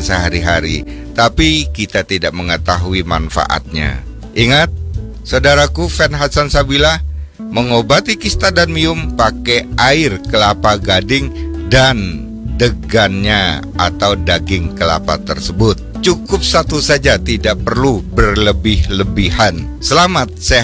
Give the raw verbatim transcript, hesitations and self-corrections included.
sehari-hari, tapi kita tidak mengetahui manfaatnya. Ingat, saudaraku fan Hasan Sabilah, mengobati kista dan miom pakai air kelapa gading dan degannya atau daging kelapa tersebut. Cukup satu saja, tidak perlu berlebih-lebihan. Selamat sehat.